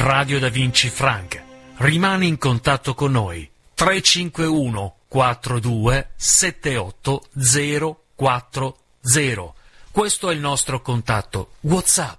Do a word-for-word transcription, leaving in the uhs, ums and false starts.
Radio Da Vinci Frank. Rimani in contatto con noi. tre cinque uno quattro due sette otto zero quattro zero. Questo è il nostro contatto WhatsApp.